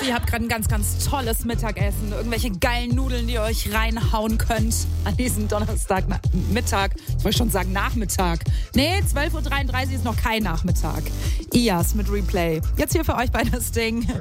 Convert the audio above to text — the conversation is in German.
ihr habt gerade ein ganz, ganz tolles Mittagessen. Irgendwelche geilen Nudeln, die ihr euch reinhauen könnt an diesem Donnerstagmittag. Ich wollte schon sagen Nachmittag. Nee, 12.33 Uhr ist noch kein Nachmittag. IAS mit Replay. Jetzt hier für euch bei das Ding.